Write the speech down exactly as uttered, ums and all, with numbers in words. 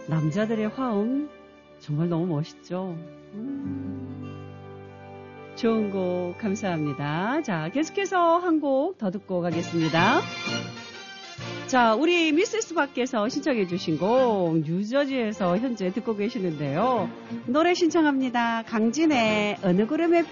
남자들의 화음 정말 너무 멋있죠. 음. 좋은 곡 감사합니다. 자, 계속해서 한 곡 더 듣고 가겠습니다. 자, 우리 미세스 밖에서 신청해 주신 곡 뉴저지에서 현재 듣고 계시는데요. 노래 신청합니다. 강진의 어느 구름에